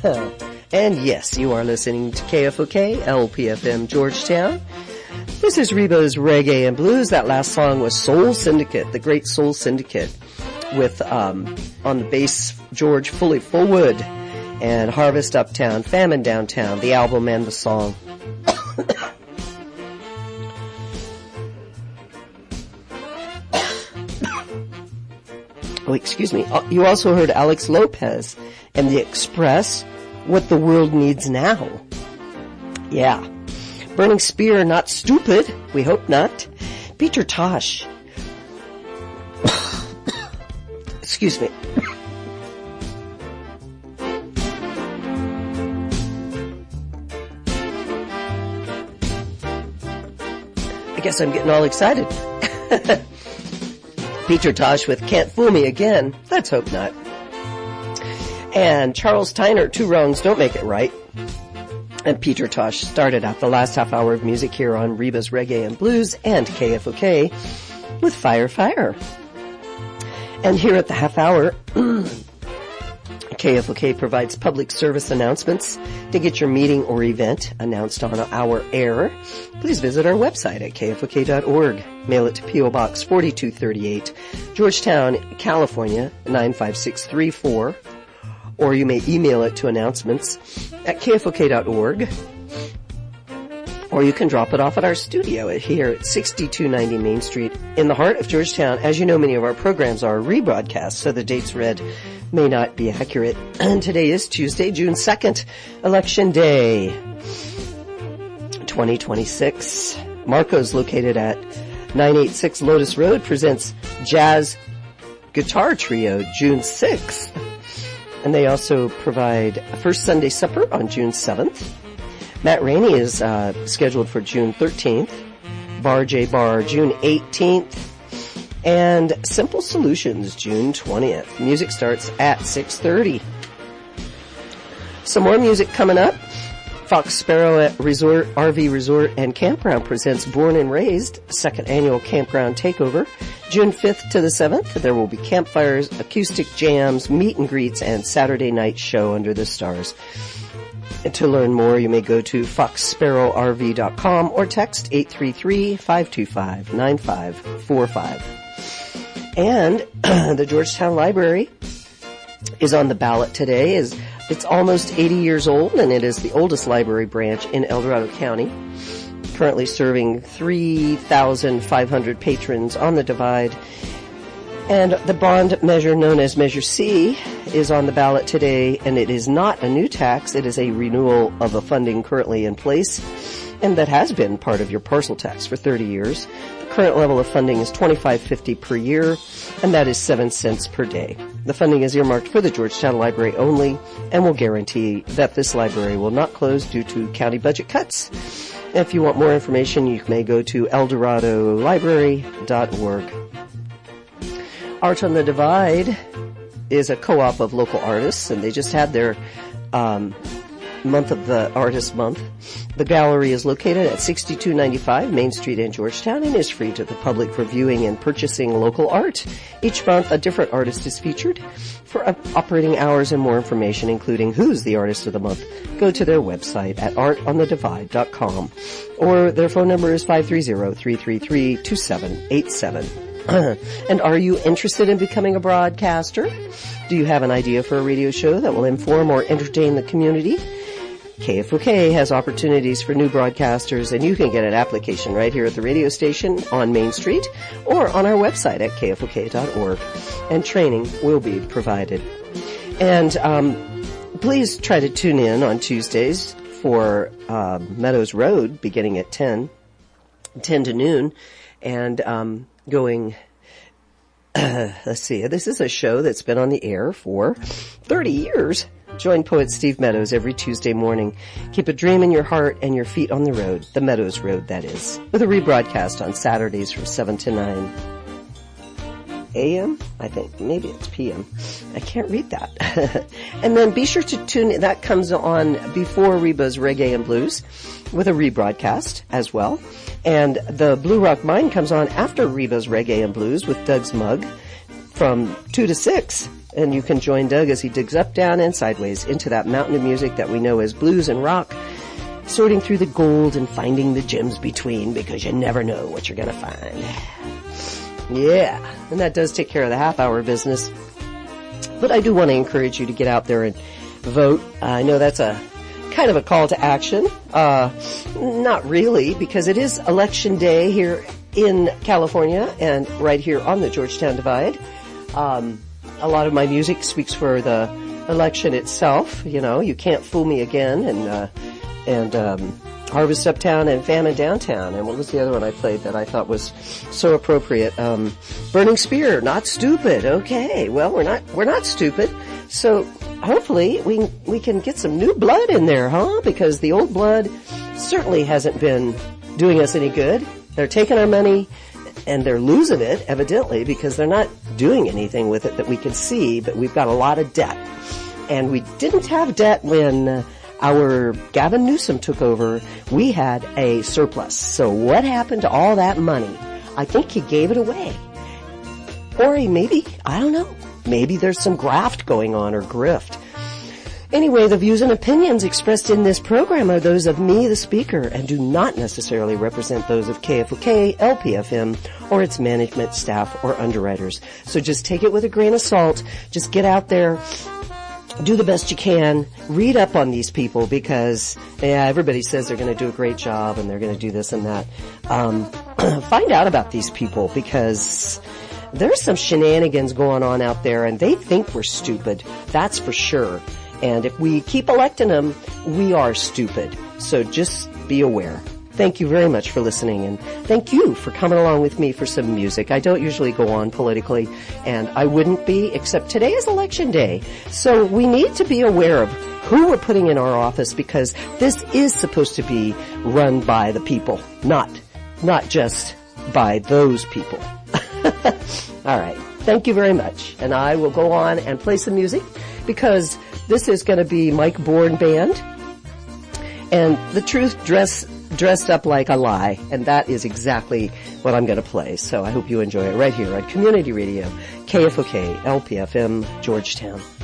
And yes, you are listening to KFOK, LPFM Georgetown. This is Reba's Reggae and Blues. That last song was Soul Syndicate, the great Soul Syndicate, with, on the bass, George Fullwood, and Harvest Uptown, Famine Downtown, the album and the song. Oh, excuse me. You also heard Alex Lopez and The Express, What the World Needs Now. Yeah. Burning Spear, Not Stupid. We hope not. Peter Tosh. Excuse me. I guess I'm getting all excited. Peter Tosh with Can't Fool Me Again. Let's hope not. And Charles Tyner, Two Wrongs Don't Make It Right. And Peter Tosh started out the last half hour of music here on Reba's Reggae and Blues and KFOK with Fire Fire. And here at the half hour, KFOK provides public service announcements. To get your meeting or event announced on our air, please visit our website at kfok.org. Mail it to P.O. Box 4238, Georgetown, California, 95634. Or you may email it to announcements at kfok.org. Or you can drop it off at our studio here at 6290 Main Street in the heart of Georgetown. As you know, many of our programs are rebroadcast, so the dates read may not be accurate. And today is Tuesday, June 2nd, Election Day 2026. Marco's, located at 986 Lotus Road, presents Jazz Guitar Trio June 6th. And they also provide a First Sunday Supper on June 7th. Matt Rainey is scheduled for June 13th. Bar J Bar June 18th. And Simple Solutions June 20th. Music starts at 6:30. Some more music coming up. Fox Sparrow at Resort, RV Resort and Campground presents Born and Raised, second annual campground takeover. June 5th to the 7th, there will be campfires, acoustic jams, meet and greets, and Saturday night show under the stars. And to learn more, you may go to foxsparrowrv.com or text 833-525-9545. And the Georgetown Library is on the ballot today. It's almost 80 years old, and it is the oldest library branch in El Dorado County, currently serving 3,500 patrons on the Divide. And the bond measure known as Measure C is on the ballot today, and it is not a new tax. It is a renewal of a funding currently in place, and that has been part of your parcel tax for 30 years. The current level of funding is $25.50 per year, and that is 7 cents per day. The funding is earmarked for the Georgetown Library only, and will guarantee that this library will not close due to county budget cuts. If you want more information, you may go to eldorado.library.org. Art on the Divide is a co-op of local artists, and they just had their month of the Artist Month. The gallery is located at 6295 Main Street in Georgetown and is free to the public for viewing and purchasing local art. Each month, a different artist is featured. For operating hours and more information, including who's the artist of the month, go to their website at artonthedivide.com, or their phone number is 530-333-2787. And are you interested in becoming a broadcaster? Do you have an idea for a radio show that will inform or entertain the community? KFOK has opportunities for new broadcasters, and you can get an application right here at the radio station on Main Street or on our website at kfok.org, and training will be provided. And please try to tune in on Tuesdays for Meadows Road beginning at 10 to noon, and going, let's see, this is a show that's been on the air for 30 years. Join poet Steve Meadows every Tuesday morning. Keep a dream in your heart and your feet on the road, the Meadows Road, that is, with a rebroadcast on Saturdays from 7 to 9 a.m., I think. Maybe it's p.m. I can't read that. And then be sure to tune in. That comes on before Reba's Reggae and Blues with a rebroadcast as well. And the Blue Rock Mine comes on after Reba's Reggae and Blues with Doug's Mug from 2 to 6. And you can join Doug as he digs up, down, and sideways into that mountain of music that we know as blues and rock, sorting through the gold and finding the gems between, because you never know what you're going to find. Yeah, and that does take care of the half-hour business. But I do want to encourage you to get out there and vote. I know that's a kind of a call to action. Not really, because it is election day here in California and right here on the Georgetown Divide. A lot of my music speaks for the election itself. You know, You Can't Fool Me Again and Harvest Uptown and Famine Downtown. And what was the other one I played that I thought was so appropriate? Burning Spear, Not Stupid. Okay, well, we're not stupid. So hopefully we can get some new blood in there, huh? Because the old blood certainly hasn't been doing us any good. They're taking our money and they're losing it, evidently, because they're not doing anything with it that we can see, but we've got a lot of debt. And we didn't have debt when our Gavin Newsom took over. We had a surplus. So what happened to all that money? I think he gave it away. Or he maybe, I don't know, maybe there's some graft going on, or grift. Anyway, the views and opinions expressed in this program are those of me, the speaker, and do not necessarily represent those of KFOK, LPFM, or its management, staff, or underwriters. So just take it with a grain of salt. Just get out there, do the best you can, read up on these people, because everybody says they're going to do a great job and they're going to do this and that. Find out about these people, because there's some shenanigans going on out there, and they think we're stupid. That's for sure. And if we keep electing them, we are stupid. So just be aware. Thank you very much for listening, and thank you for coming along with me for some music. I don't usually go on politically, and I wouldn't be, except today is election day. So we need to be aware of who we're putting in our office, because this is supposed to be run by the people, not just by those people. All right. Thank you very much. And I will go on and play some music, because this is going to be Mike Bourne Band, and The Truth dressed up like a lie, and that is exactly what I'm going to play. So I hope you enjoy it right here on Community Radio, KFOK, LPFM, Georgetown.